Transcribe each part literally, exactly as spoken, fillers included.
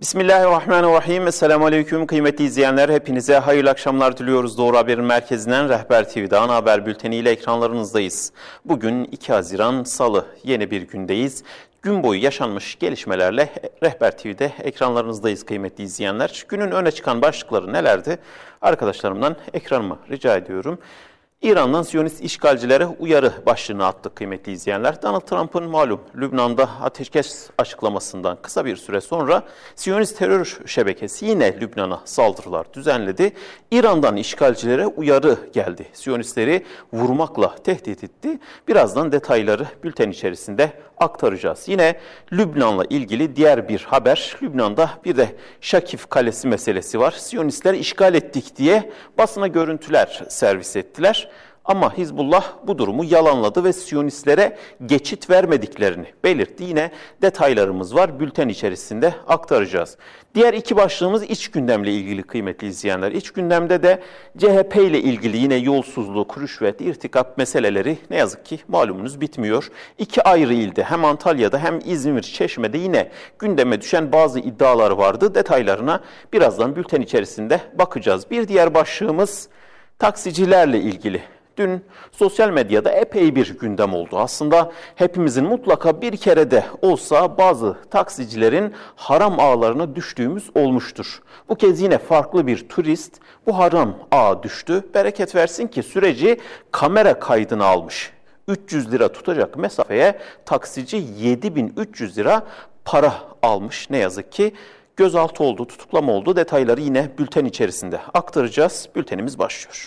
Bismillahirrahmanirrahim. Esselamu Aleyküm kıymetli izleyenler. Hepinize hayırlı akşamlar diliyoruz. Doğru Haber'in merkezinden Rehber T V'de ana haber bülteniyle ekranlarınızdayız. Bugün iki Haziran Salı, yeni bir gündeyiz. Gün boyu yaşanmış gelişmelerle Rehber T V'de ekranlarınızdayız kıymetli izleyenler. Günün öne çıkan başlıkları nelerdi? Arkadaşlarımdan ekranıma rica ediyorum. İran'dan Siyonist işgalcilere uyarı başlığını attık kıymetli izleyenler. Donald Trump'ın malum Lübnan'da ateşkes açıklamasından kısa bir süre sonra Siyonist terör şebekesi yine Lübnan'a saldırılar düzenledi. İran'dan işgalcilere uyarı geldi. Siyonistleri vurmakla tehdit etti. Birazdan detayları bülten içerisinde aktaracağız. Yine Lübnan'la ilgili diğer bir haber. Lübnan'da bir de Şakif Kalesi meselesi var. Siyonistler işgal ettik diye basına görüntüler servis ettiler. Ama Hizbullah bu durumu yalanladı ve Siyonistlere geçit vermediklerini belirtti. Yine detaylarımız var. Bülten içerisinde aktaracağız. Diğer iki başlığımız iç gündemle ilgili kıymetli izleyenler. İç gündemde de C H P ile ilgili yine yolsuzluk, rüşvet, irtikap meseleleri ne yazık ki malumunuz bitmiyor. İki ayrı ilde hem Antalya'da hem İzmir, Çeşme'de yine gündeme düşen bazı iddialar vardı. Detaylarına birazdan bülten içerisinde bakacağız. Bir diğer başlığımız taksicilerle ilgili. Dün sosyal medyada epey bir gündem oldu. Aslında hepimizin mutlaka bir kere de olsa bazı taksicilerin haram ağlarına düştüğümüz olmuştur. Bu kez yine farklı bir turist bu haram ağa düştü. Bereket versin ki süreci kamera kaydına almış. üç yüz lira tutacak mesafeye taksici yedi bin üç yüz lira para almış ne yazık ki. Gözaltı oldu, tutuklama oldu. Detayları yine bülten içerisinde aktaracağız. Bültenimiz başlıyor.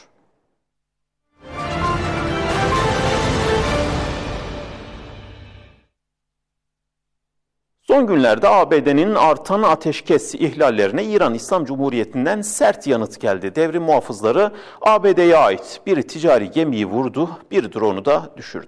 Son günlerde A B D'nin artan ateşkes ihlallerine İran İslam Cumhuriyeti'nden sert yanıt geldi. Devrim muhafızları A B D'ye ait bir ticari gemiyi vurdu, bir drone'u da düşürdü.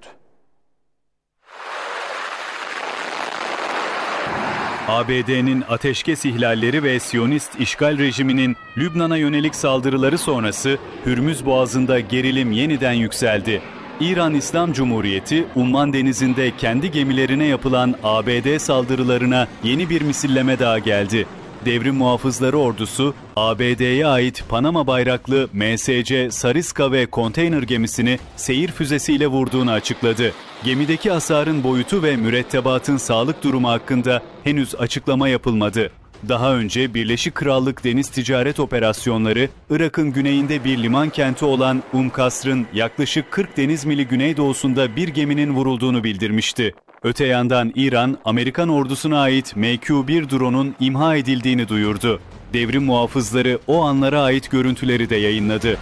A B D'nin ateşkes ihlalleri ve Siyonist işgal rejiminin Lübnan'a yönelik saldırıları sonrası Hürmüz Boğazı'nda gerilim yeniden yükseldi. İran İslam Cumhuriyeti, Umman Denizi'nde kendi gemilerine yapılan A B D saldırılarına yeni bir misilleme daha geldi. Devrim Muhafızları Ordusu, A B D'ye ait Panama bayraklı M S C Sariska ve konteyner gemisini seyir füzesiyle vurduğunu açıkladı. Gemideki hasarın boyutu ve mürettebatın sağlık durumu hakkında henüz açıklama yapılmadı. Daha önce Birleşik Krallık Deniz Ticaret Operasyonları, Irak'ın güneyinde bir liman kenti olan Umkasr'ın yaklaşık kırk deniz mili güneydoğusunda bir geminin vurulduğunu bildirmişti. Öte yandan İran, Amerikan ordusuna ait M Q bir drone'un imha edildiğini duyurdu. Devrim muhafızları o anlara ait görüntüleri de yayınladı.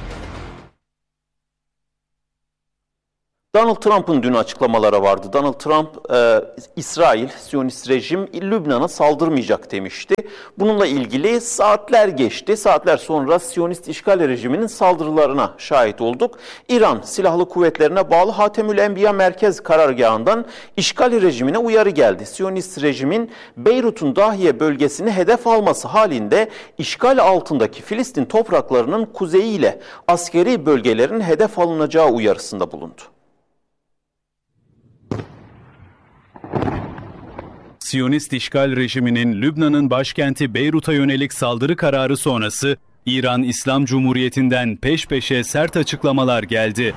Donald Trump'ın dün açıklamaları vardı. Donald Trump, e, İsrail, Siyonist rejim Lübnan'a saldırmayacak demişti. Bununla ilgili saatler geçti. Saatler sonra Siyonist işgal rejiminin saldırılarına şahit olduk. İran Silahlı Kuvvetlerine bağlı Hatemül Enbiya Merkez Karargahı'ndan işgal rejimine uyarı geldi. Siyonist rejimin Beyrut'un Dahiye bölgesini hedef alması halinde işgal altındaki Filistin topraklarının kuzeyiyle askeri bölgelerin hedef alınacağı uyarısında bulundu. Siyonist işgal rejiminin Lübnan'ın başkenti Beyrut'a yönelik saldırı kararı sonrası İran İslam Cumhuriyeti'nden peş peşe sert açıklamalar geldi.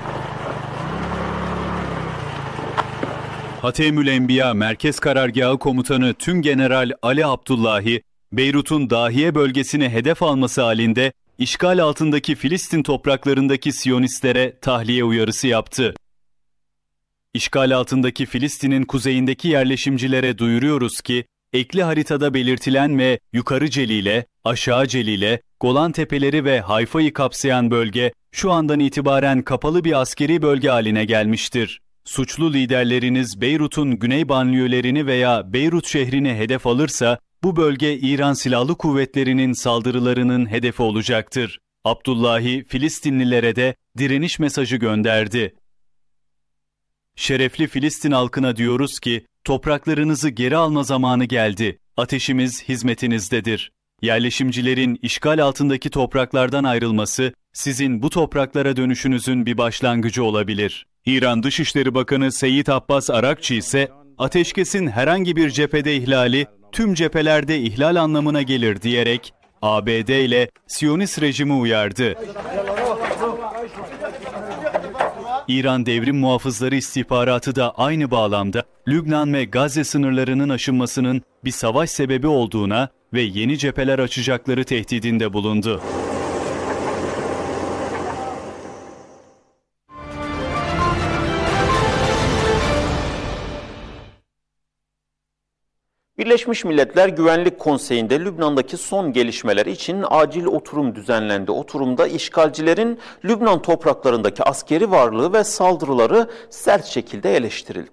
Hatemül Enbiya Merkez Karargahı Komutanı Tümgeneral Ali Abdullahi, Beyrut'un Dahiye bölgesini hedef alması halinde işgal altındaki Filistin topraklarındaki Siyonistlere tahliye uyarısı yaptı. İşgal altındaki Filistin'in kuzeyindeki yerleşimcilere duyuruyoruz ki, ekli haritada belirtilen ve yukarı Celile, aşağı Celile, Golan Tepeleri ve Hayfa'yı kapsayan bölge şu andan itibaren kapalı bir askeri bölge haline gelmiştir. Suçlu liderleriniz Beyrut'un güney banliyölerini veya Beyrut şehrini hedef alırsa, bu bölge İran Silahlı Kuvvetleri'nin saldırılarının hedefi olacaktır. Abdullahi, Filistinlilere de direniş mesajı gönderdi. Şerefli Filistin halkına diyoruz ki, topraklarınızı geri alma zamanı geldi. Ateşimiz hizmetinizdedir. Yerleşimcilerin işgal altındaki topraklardan ayrılması, sizin bu topraklara dönüşünüzün bir başlangıcı olabilir. İran Dışişleri Bakanı Seyyid Abbas Arakçı ise, ateşkesin herhangi bir cephede ihlali, tüm cephelerde ihlal anlamına gelir diyerek A B D ile Siyonist rejimi uyardı. İran Devrim Muhafızları istihbaratı da aynı bağlamda Lübnan ve Gazze sınırlarının aşınmasının bir savaş sebebi olduğuna ve yeni cepheler açacakları tehdidinde bulundu. Birleşmiş Milletler Güvenlik Konseyi'nde Lübnan'daki son gelişmeler için acil oturum düzenlendi. Oturumda işgalcilerin Lübnan topraklarındaki askeri varlığı ve saldırıları sert şekilde eleştirildi.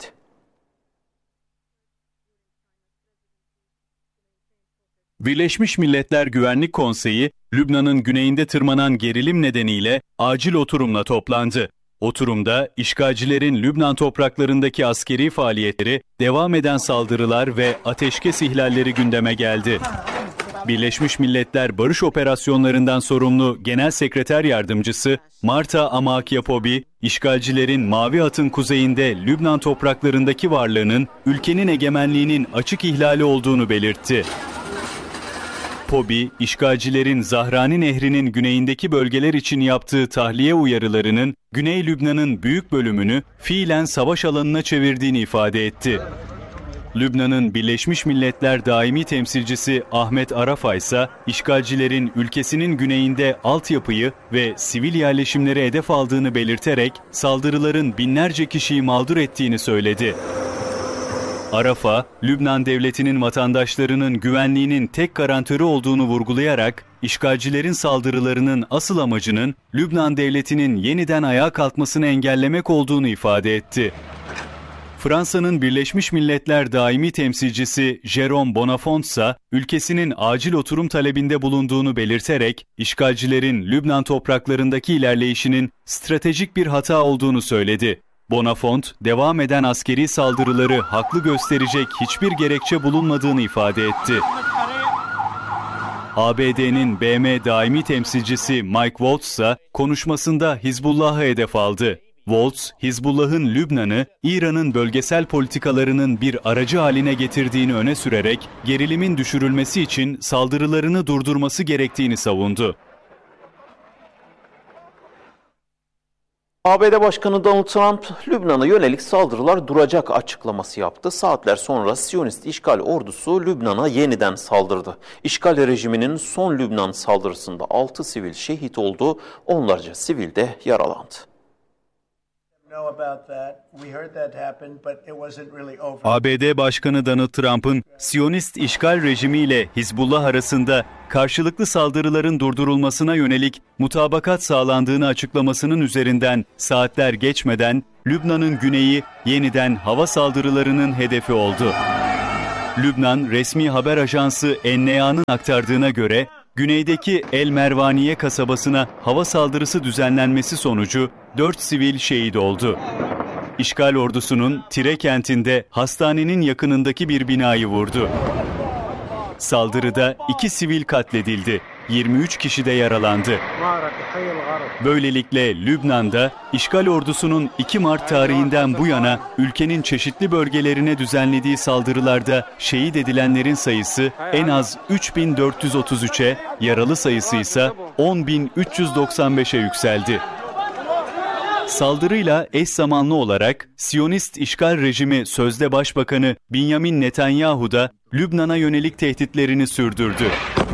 Birleşmiş Milletler Güvenlik Konseyi, Lübnan'ın güneyinde tırmanan gerilim nedeniyle acil oturumla toplandı. Oturumda işgalcilerin Lübnan topraklarındaki askeri faaliyetleri, devam eden saldırılar ve ateşkes ihlalleri gündeme geldi. Birleşmiş Milletler Barış Operasyonlarından sorumlu Genel Sekreter Yardımcısı Marta Amakyapobi, işgalcilerin Mavi Hat'ın kuzeyinde Lübnan topraklarındaki varlığının ülkenin egemenliğinin açık ihlali olduğunu belirtti. Pobi, işgalcilerin Zahrani Nehri'nin güneyindeki bölgeler için yaptığı tahliye uyarılarının Güney Lübnan'ın büyük bölümünü fiilen savaş alanına çevirdiğini ifade etti. Lübnan'ın Birleşmiş Milletler Daimi Temsilcisi Ahmet Arafa ise işgalcilerin ülkesinin güneyinde altyapıyı ve sivil yerleşimleri hedef aldığını belirterek saldırıların binlerce kişiyi mağdur ettiğini söyledi. Arafa, Lübnan devletinin vatandaşlarının güvenliğinin tek garantörü olduğunu vurgulayarak, işgalcilerin saldırılarının asıl amacının Lübnan devletinin yeniden ayağa kalkmasını engellemek olduğunu ifade etti. Fransa'nın Birleşmiş Milletler Daimi Temsilcisi Jérôme Bonafont ise ülkesinin acil oturum talebinde bulunduğunu belirterek, işgalcilerin Lübnan topraklarındaki ilerleyişinin stratejik bir hata olduğunu söyledi. Bonafont, devam eden askeri saldırıları haklı gösterecek hiçbir gerekçe bulunmadığını ifade etti. A B D'nin B M daimi temsilcisi Mike Waltz ise konuşmasında Hizbullah'ı hedef aldı. Waltz, Hizbullah'ın Lübnan'ı İran'ın bölgesel politikalarının bir aracı haline getirdiğini öne sürerek gerilimin düşürülmesi için saldırılarını durdurması gerektiğini savundu. A B D Başkanı Donald Trump, Lübnan'a yönelik saldırılar duracak açıklaması yaptı. Saatler sonra Siyonist işgal ordusu Lübnan'a yeniden saldırdı. İşgal rejiminin son Lübnan saldırısında altı sivil şehit oldu, onlarca sivil de yaralandı. A B D Başkanı Donald Trump'ın Siyonist işgal rejimiyle Hizbullah arasında karşılıklı saldırıların durdurulmasına yönelik mutabakat sağlandığını açıklamasının üzerinden saatler geçmeden Lübnan'ın güneyi yeniden hava saldırılarının hedefi oldu. Lübnan resmi haber ajansı N N A'nın aktardığına göre güneydeki El Mervaniye kasabasına hava saldırısı düzenlenmesi sonucu dört sivil şehit oldu. İşgal ordusunun Tire kentinde hastanenin yakınındaki bir binayı vurdu. Saldırıda iki sivil katledildi, yirmi üç kişi de yaralandı. Böylelikle Lübnan'da işgal ordusunun iki Mart tarihinden bu yana ülkenin çeşitli bölgelerine düzenlediği saldırılarda şehit edilenlerin sayısı en az üç bin dört yüz otuz üçe, yaralı sayısı ise on bin üç yüz doksan beşe yükseldi. Saldırıyla eş zamanlı olarak Siyonist işgal rejimi sözde Başbakanı Benjamin Netanyahu da Lübnan'a yönelik tehditlerini sürdürdü.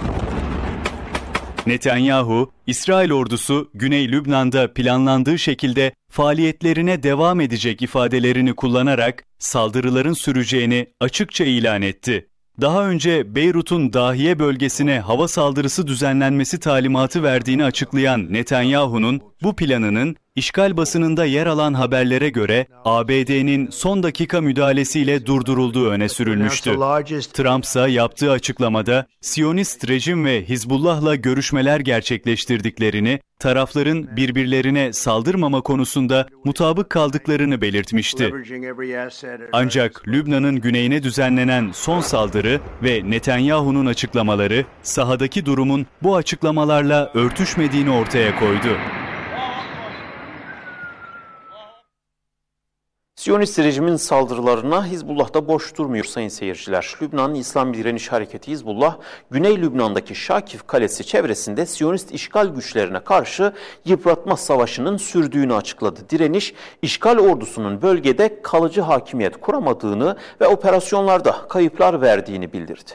Netanyahu, İsrail ordusu Güney Lübnan'da planlandığı şekilde faaliyetlerine devam edecek ifadelerini kullanarak saldırıların süreceğini açıkça ilan etti. Daha önce Beyrut'un Dahiye bölgesine hava saldırısı düzenlenmesi talimatı verdiğini açıklayan Netanyahu'nun bu planının işgal basınında yer alan haberlere göre A B D'nin son dakika müdahalesiyle durdurulduğu öne sürülmüştü. Trump ise yaptığı açıklamada Siyonist rejim ve Hizbullah'la görüşmeler gerçekleştirdiklerini, tarafların birbirlerine saldırmama konusunda mutabık kaldıklarını belirtmişti. Ancak Lübnan'ın güneyine düzenlenen son saldırı ve Netanyahu'nun açıklamaları sahadaki durumun bu açıklamalarla örtüşmediğini ortaya koydu. Siyonist rejimin saldırılarına Hizbullah da boş durmuyor sayın seyirciler. Lübnan İslam Direniş Hareketi Hizbullah, Güney Lübnan'daki Şakif Kalesi çevresinde Siyonist işgal güçlerine karşı yıpratma savaşının sürdüğünü açıkladı. Direniş, işgal ordusunun bölgede kalıcı hakimiyet kuramadığını ve operasyonlarda kayıplar verdiğini bildirdi.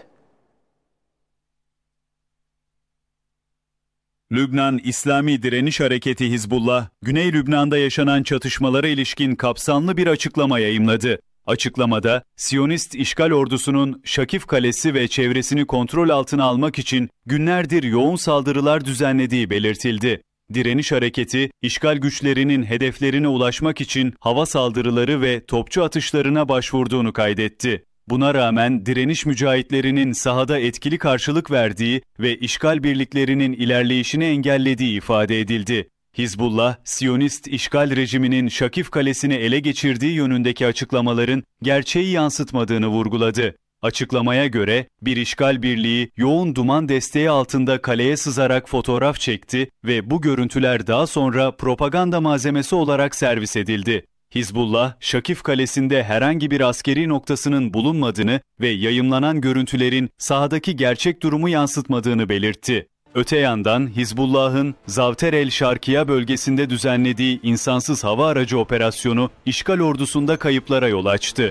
Lübnan İslami Direniş Hareketi Hizbullah, Güney Lübnan'da yaşanan çatışmalara ilişkin kapsamlı bir açıklama yayımladı. Açıklamada, Siyonist işgal ordusunun Şakif Kalesi ve çevresini kontrol altına almak için günlerdir yoğun saldırılar düzenlediği belirtildi. Direniş hareketi, işgal güçlerinin hedeflerine ulaşmak için hava saldırıları ve topçu atışlarına başvurduğunu kaydetti. Buna rağmen direniş mücahitlerinin sahada etkili karşılık verdiği ve işgal birliklerinin ilerleyişini engellediği ifade edildi. Hizbullah, Siyonist işgal rejiminin Şakif Kalesi'ni ele geçirdiği yönündeki açıklamaların gerçeği yansıtmadığını vurguladı. Açıklamaya göre bir işgal birliği yoğun duman desteği altında kaleye sızarak fotoğraf çekti ve bu görüntüler daha sonra propaganda malzemesi olarak servis edildi. Hizbullah, Şakif Kalesi'nde herhangi bir askeri noktasının bulunmadığını ve yayımlanan görüntülerin sahadaki gerçek durumu yansıtmadığını belirtti. Öte yandan Hizbullah'ın Zavter el-Şarkiya bölgesinde düzenlediği insansız hava aracı operasyonu işgal ordusunda kayıplara yol açtı.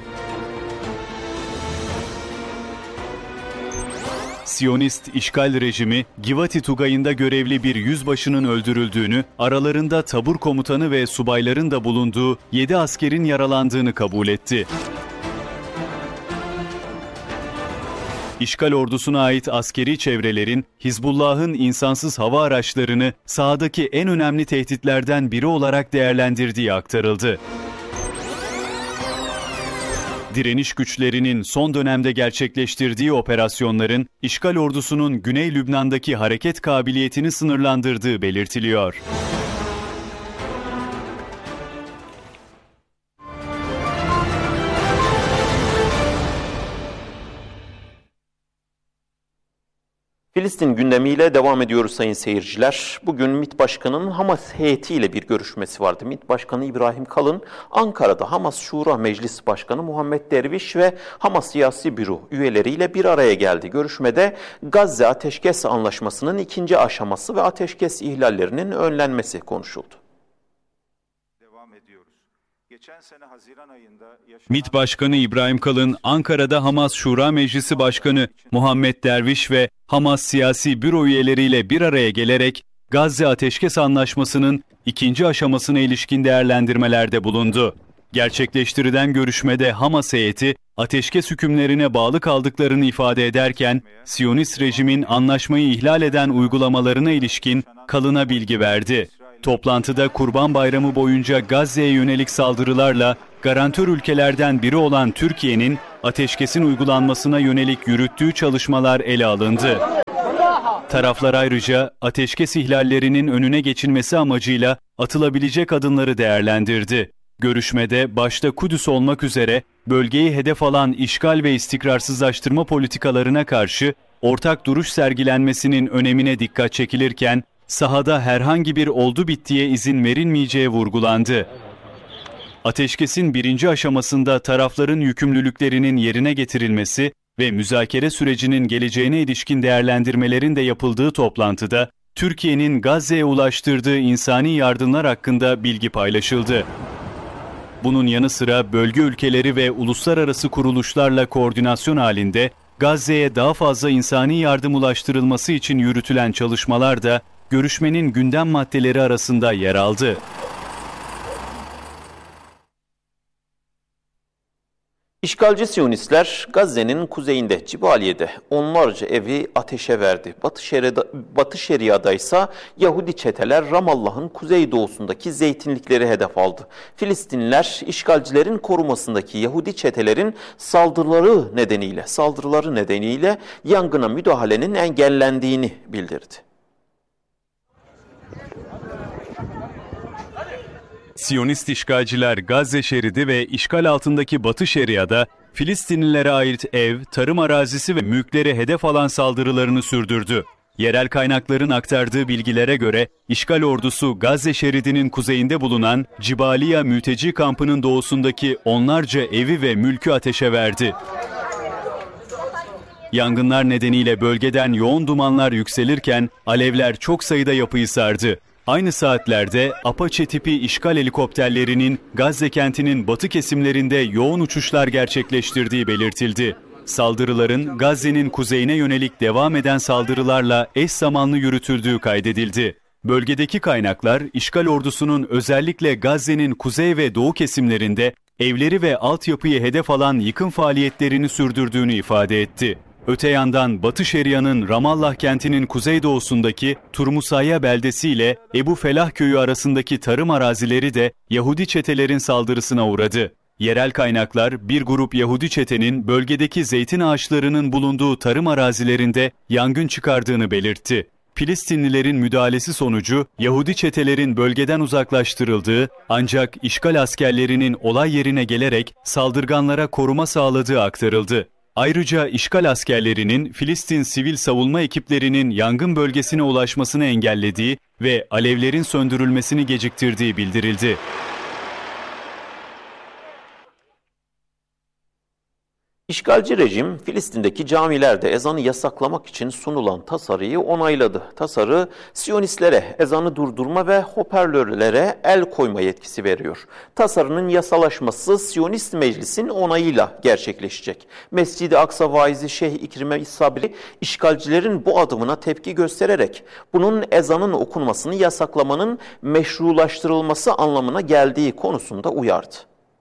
Siyonist işgal rejimi, Givati Tugayı'nda görevli bir yüzbaşının öldürüldüğünü, aralarında tabur komutanı ve subayların da bulunduğu yedi askerin yaralandığını kabul etti. İşgal ordusuna ait askeri çevrelerin Hizbullah'ın insansız hava araçlarını sahadaki en önemli tehditlerden biri olarak değerlendirdiği aktarıldı. Direniş güçlerinin son dönemde gerçekleştirdiği operasyonların işgal ordusunun Güney Lübnan'daki hareket kabiliyetini sınırlandırdığı belirtiliyor. Filistin gündemiyle devam ediyoruz sayın seyirciler. Bugün MİT Başkanı'nın Hamas heyetiyle bir görüşmesi vardı. MİT Başkanı İbrahim Kalın, Ankara'da Hamas Şura Meclis Başkanı Muhammed Derviş ve Hamas Siyasi Büro üyeleriyle bir araya geldi. Görüşmede Gazze Ateşkes Anlaşması'nın ikinci aşaması ve ateşkes ihlallerinin önlenmesi konuşuldu. Geçen sene Haziran ayında yaşanan... MİT Başkanı İbrahim Kalın, Ankara'da Hamas Şura Meclisi Başkanı Muhammed Derviş ve Hamas Siyasi Büro üyeleriyle bir araya gelerek Gazze Ateşkes Anlaşması'nın ikinci aşamasına ilişkin değerlendirmelerde bulundu. Gerçekleştirilen görüşmede Hamas heyeti ateşkes hükümlerine bağlı kaldıklarını ifade ederken, Siyonist rejimin anlaşmayı ihlal eden uygulamalarına ilişkin Kalın'a bilgi verdi. Toplantıda Kurban Bayramı boyunca Gazze'ye yönelik saldırılarla garantör ülkelerden biri olan Türkiye'nin ateşkesin uygulanmasına yönelik yürüttüğü çalışmalar ele alındı. Taraflar ayrıca ateşkes ihlallerinin önüne geçilmesi amacıyla atılabilecek adımları değerlendirdi. Görüşmede başta Kudüs olmak üzere bölgeyi hedef alan işgal ve istikrarsızlaştırma politikalarına karşı ortak duruş sergilenmesinin önemine dikkat çekilirken, sahada herhangi bir oldu bittiye izin verilmeyeceği vurgulandı. Ateşkesin birinci aşamasında tarafların yükümlülüklerinin yerine getirilmesi ve müzakere sürecinin geleceğine ilişkin değerlendirmelerin de yapıldığı toplantıda, Türkiye'nin Gazze'ye ulaştırdığı insani yardımlar hakkında bilgi paylaşıldı. Bunun yanı sıra bölge ülkeleri ve uluslararası kuruluşlarla koordinasyon halinde Gazze'ye daha fazla insani yardım ulaştırılması için yürütülen çalışmalar da görüşmenin gündem maddeleri arasında yer aldı. İşgalci Siyonistler Gazze'nin kuzeyinde Cibaliye'de onlarca evi ateşe verdi. Batı, Şeria'da, Batı Şeria'da ise Yahudi çeteler Ramallah'ın kuzeydoğusundaki zeytinlikleri hedef aldı. Filistinliler işgalcilerin korumasındaki Yahudi çetelerin saldırıları nedeniyle, saldırıları nedeniyle yangına müdahalenin engellendiğini bildirdi. Siyonist işgalciler Gazze şeridi ve işgal altındaki Batı Şeria'da Filistinlilere ait ev, tarım arazisi ve mülklere hedef alan saldırılarını sürdürdü. Yerel kaynakların aktardığı bilgilere göre işgal ordusu Gazze şeridinin kuzeyinde bulunan Cibaliya mülteci kampının doğusundaki onlarca evi ve mülkü ateşe verdi. Yangınlar nedeniyle bölgeden yoğun dumanlar yükselirken alevler çok sayıda yapıyı sardı. Aynı saatlerde Apache tipi işgal helikopterlerinin Gazze kentinin batı kesimlerinde yoğun uçuşlar gerçekleştirdiği belirtildi. Saldırıların Gazze'nin kuzeyine yönelik devam eden saldırılarla eş zamanlı yürütüldüğü kaydedildi. Bölgedeki kaynaklar işgal ordusunun özellikle Gazze'nin kuzey ve doğu kesimlerinde evleri ve altyapıyı hedef alan yıkım faaliyetlerini sürdürdüğünü ifade etti. Öte yandan Batı Şeria'nın Ramallah kentinin kuzeydoğusundaki Turmusayya beldesi ile Ebu Felah köyü arasındaki tarım arazileri de Yahudi çetelerin saldırısına uğradı. Yerel kaynaklar bir grup Yahudi çetenin bölgedeki zeytin ağaçlarının bulunduğu tarım arazilerinde yangın çıkardığını belirtti. Filistinlilerin müdahalesi sonucu Yahudi çetelerin bölgeden uzaklaştırıldığı ancak işgal askerlerinin olay yerine gelerek saldırganlara koruma sağladığı aktarıldı. Ayrıca işgal askerlerinin Filistin sivil savunma ekiplerinin yangın bölgesine ulaşmasını engellediği ve alevlerin söndürülmesini geciktirdiği bildirildi. İşgalci rejim, Filistin'deki camilerde ezanı yasaklamak için sunulan tasarıyı onayladı. Tasarı, Siyonistlere ezanı durdurma ve hoparlörlere el koyma yetkisi veriyor. Tasarının yasalaşması Siyonist Meclis'in onayıyla gerçekleşecek. Mescid-i Aksa vaizi Şeyh İkrime Sabri, işgalcilerin bu adımına tepki göstererek bunun ezanın okunmasını yasaklamanın meşrulaştırılması anlamına geldiği konusunda uyardı.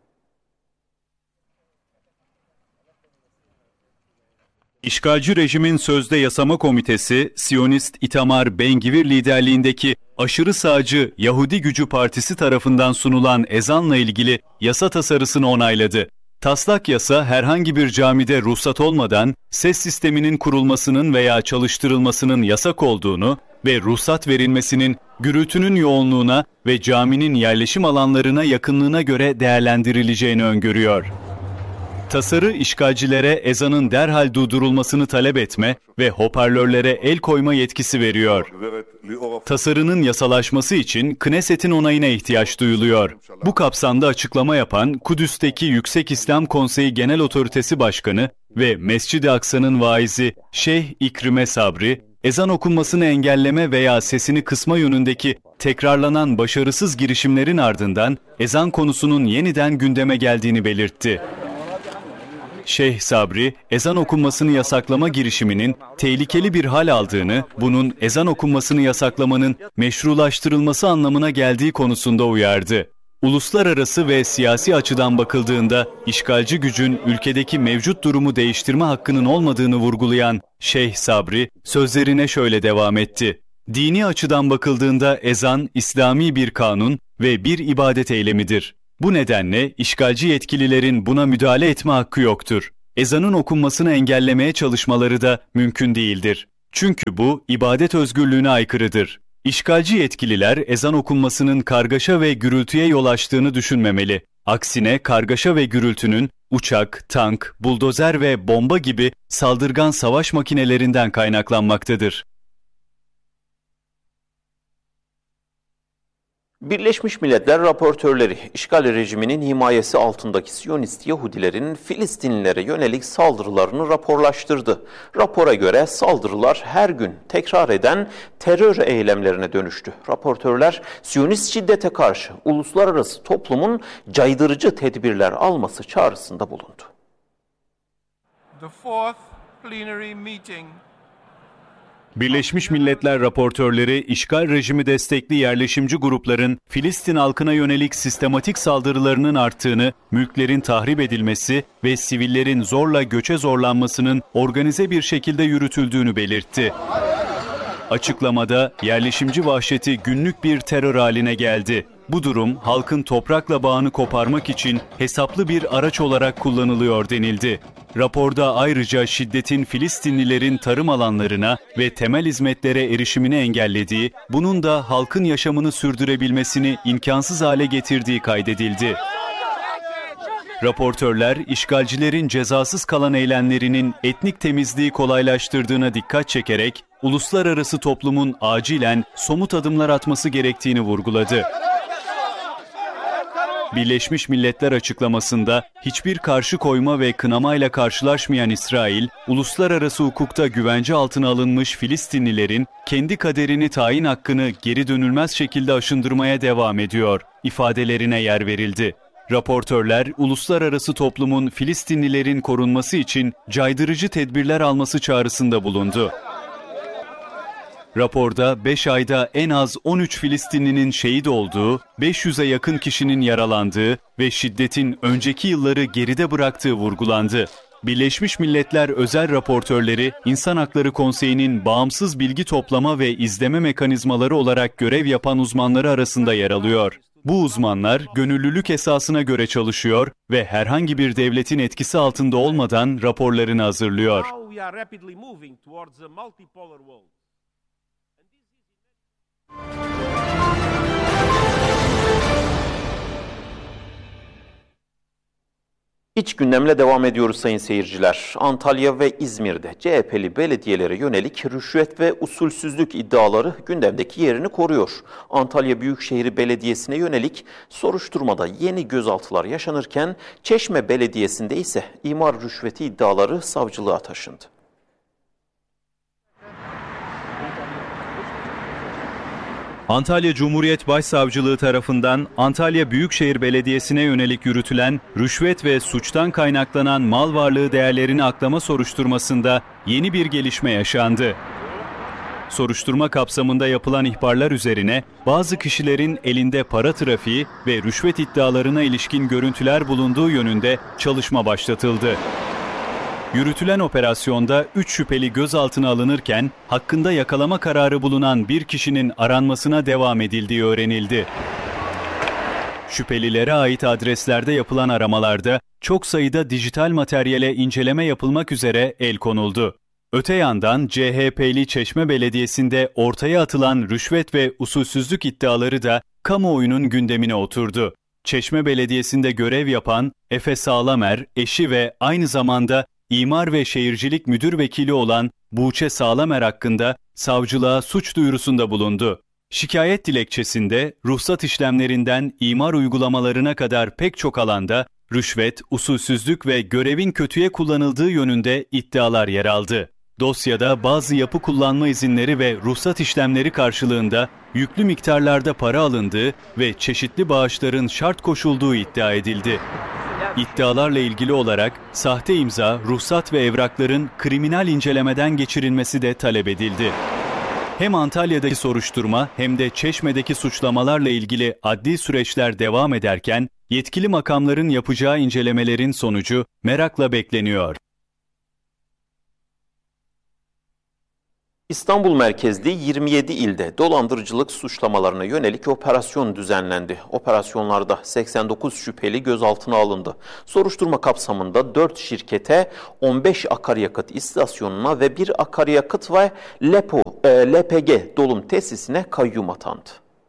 İşgalci rejimin sözde yasama komitesi, Siyonist Itamar Ben-Gvir liderliğindeki aşırı sağcı Yahudi Gücü Partisi tarafından sunulan ezanla ilgili yasa tasarısını onayladı. Taslak yasa herhangi bir camide ruhsat olmadan ses sisteminin kurulmasının veya çalıştırılmasının yasak olduğunu ve ruhsat verilmesinin gürültünün yoğunluğuna ve caminin yerleşim alanlarına yakınlığına göre değerlendirileceğini öngörüyor. Tasarı işgalcilere ezanın derhal durdurulmasını talep etme ve hoparlörlere el koyma yetkisi veriyor. Tasarının yasalaşması için Knesset'in onayına ihtiyaç duyuluyor. Bu kapsamda açıklama yapan Kudüs'teki Yüksek İslam Konseyi Genel Otoritesi Başkanı ve Mescid-i Aksa'nın vaizi Şeyh İkrime Sabri, ezan okunmasını engelleme veya sesini kısma yönündeki tekrarlanan başarısız girişimlerin ardından ezan konusunun yeniden gündeme geldiğini belirtti. Şeyh Sabri, ezan okunmasını yasaklama girişiminin tehlikeli bir hal aldığını, bunun ezan okunmasını yasaklamanın meşrulaştırılması anlamına geldiği konusunda uyardı. Uluslararası ve siyasi açıdan bakıldığında işgalci gücün ülkedeki mevcut durumu değiştirme hakkının olmadığını vurgulayan Şeyh Sabri, sözlerine şöyle devam etti. Dini açıdan bakıldığında ezan, İslami bir kanun ve bir ibadet eylemidir. Bu nedenle işgalci yetkililerin buna müdahale etme hakkı yoktur. Ezanın okunmasını engellemeye çalışmaları da mümkün değildir. Çünkü bu ibadet özgürlüğüne aykırıdır. İşgalci yetkililer ezan okunmasının kargaşa ve gürültüye yol açtığını düşünmemeli. Aksine kargaşa ve gürültünün uçak, tank, buldozer ve bomba gibi saldırgan savaş makinelerinden kaynaklanmaktadır. Birleşmiş Milletler raportörleri, işgal rejiminin himayesi altındaki Siyonist Yahudilerin Filistinlilere yönelik saldırılarını raporlaştırdı. Rapora göre saldırılar her gün tekrar eden terör eylemlerine dönüştü. Raportörler, Siyonist şiddete karşı uluslararası toplumun caydırıcı tedbirler alması çağrısında bulundu. The fourth plenary meeting Birleşmiş Milletler raportörleri, işgal rejimi destekli yerleşimci grupların Filistin halkına yönelik sistematik saldırılarının arttığını, mülklerin tahrip edilmesi ve sivillerin zorla göçe zorlanmasının organize bir şekilde yürütüldüğünü belirtti. Açıklamada yerleşimci vahşeti günlük bir terör haline geldi. Bu durum halkın toprakla bağını koparmak için hesaplı bir araç olarak kullanılıyor denildi. Raporda ayrıca şiddetin Filistinlilerin tarım alanlarına ve temel hizmetlere erişimini engellediği, bunun da halkın yaşamını sürdürebilmesini imkansız hale getirdiği kaydedildi. Raportörler, işgalcilerin cezasız kalan eylemlerinin etnik temizliği kolaylaştırdığına dikkat çekerek, uluslararası toplumun acilen somut adımlar atması gerektiğini vurguladı. Birleşmiş Milletler açıklamasında hiçbir karşı koyma ve kınamayla karşılaşmayan İsrail, uluslararası hukukta güvence altına alınmış Filistinlilerin kendi kaderini tayin hakkını geri dönülmez şekilde aşındırmaya devam ediyor ifadelerine yer verildi. Raportörler, uluslararası toplumun Filistinlilerin korunması için caydırıcı tedbirler alması çağrısında bulundu. Raporda beş ayda en az on üç Filistinlinin şehit olduğu, beş yüze yakın kişinin yaralandığı ve şiddetin önceki yılları geride bıraktığı vurgulandı. Birleşmiş Milletler özel raportörleri, İnsan Hakları Konseyi'nin bağımsız bilgi toplama ve izleme mekanizmaları olarak görev yapan uzmanları arasında yer alıyor. Bu uzmanlar gönüllülük esasına göre çalışıyor ve herhangi bir devletin etkisi altında olmadan raporlarını hazırlıyor. İç gündemle devam ediyoruz sayın seyirciler. Antalya ve İzmir'de C H P'li belediyelere yönelik rüşvet ve usulsüzlük iddiaları gündemdeki yerini koruyor. Antalya Büyükşehir Belediyesi'ne yönelik soruşturmada yeni gözaltılar yaşanırken Çeşme Belediyesi'nde ise imar rüşveti iddiaları savcılığa taşındı. Antalya Cumhuriyet Başsavcılığı tarafından Antalya Büyükşehir Belediyesi'ne yönelik yürütülen rüşvet ve suçtan kaynaklanan mal varlığı değerlerini aklama soruşturmasında yeni bir gelişme yaşandı. Soruşturma kapsamında yapılan ihbarlar üzerine bazı kişilerin elinde para trafiği ve rüşvet iddialarına ilişkin görüntüler bulunduğu yönünde çalışma başlatıldı. Yürütülen operasyonda üç şüpheli gözaltına alınırken hakkında yakalama kararı bulunan bir kişinin aranmasına devam edildiği öğrenildi. Şüphelilere ait adreslerde yapılan aramalarda çok sayıda dijital materyale inceleme yapılmak üzere el konuldu. Öte yandan C H P'li Çeşme Belediyesi'nde ortaya atılan rüşvet ve usulsüzlük iddiaları da kamuoyunun gündemine oturdu. Çeşme Belediyesi'nde görev yapan Efe Sağlamer, eşi ve aynı zamanda İmar ve Şehircilik Müdür Vekili olan Buğçe Sağlamer hakkında savcılığa suç duyurusunda bulundu. Şikayet dilekçesinde ruhsat işlemlerinden imar uygulamalarına kadar pek çok alanda rüşvet, usulsüzlük ve görevin kötüye kullanıldığı yönünde iddialar yer aldı. Dosyada bazı yapı kullanma izinleri ve ruhsat işlemleri karşılığında yüklü miktarlarda para alındığı ve çeşitli bağışların şart koşulduğu iddia edildi. İddialarla ilgili olarak sahte imza, ruhsat ve evrakların kriminal incelemeden geçirilmesi de talep edildi. Hem Antalya'daki soruşturma hem de Çeşme'deki suçlamalarla ilgili adli süreçler devam ederken yetkili makamların yapacağı incelemelerin sonucu merakla bekleniyor. İstanbul merkezli yirmi yedi ilde dolandırıcılık suçlamalarına yönelik operasyon düzenlendi. Operasyonlarda seksen dokuz şüpheli gözaltına alındı. Soruşturma kapsamında dört şirkete, on beş akaryakıt istasyonuna ve bir akaryakıt ve Lepo, e, L P G dolum tesisine kayyum atandı.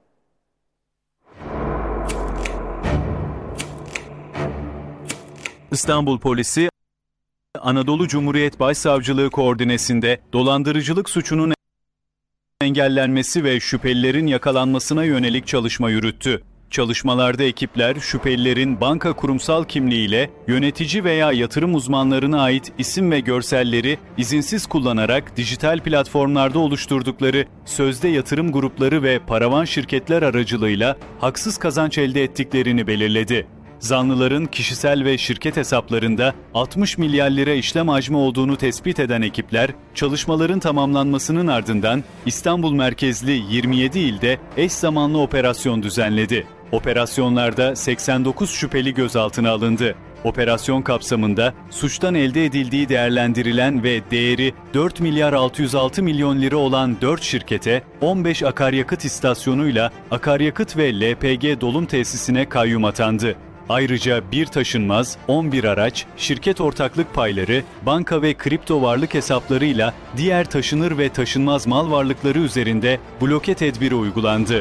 İstanbul Polisi, Anadolu Cumhuriyet Başsavcılığı koordinesinde dolandırıcılık suçunun engellenmesi ve şüphelilerin yakalanmasına yönelik çalışma yürüttü. Çalışmalarda ekipler şüphelilerin banka kurumsal kimliğiyle yönetici veya yatırım uzmanlarına ait isim ve görselleri izinsiz kullanarak dijital platformlarda oluşturdukları sözde yatırım grupları ve paravan şirketler aracılığıyla haksız kazanç elde ettiklerini belirledi. Zanlıların kişisel ve şirket hesaplarında altmış milyar lira işlem hacmi olduğunu tespit eden ekipler, çalışmaların tamamlanmasının ardından İstanbul merkezli yirmi yedi ilde eş zamanlı operasyon düzenledi. Operasyonlarda seksen dokuz şüpheli gözaltına alındı. Operasyon kapsamında suçtan elde edildiği değerlendirilen ve değeri dört milyar altı yüz altı milyon lira olan dört şirkete on beş akaryakıt istasyonuyla akaryakıt ve L P G dolum tesisine kayyum atandı. Ayrıca bir taşınmaz, on bir araç, şirket ortaklık payları, banka ve kripto varlık hesaplarıyla diğer taşınır ve taşınmaz mal varlıkları üzerinde bloke tedbiri uygulandı.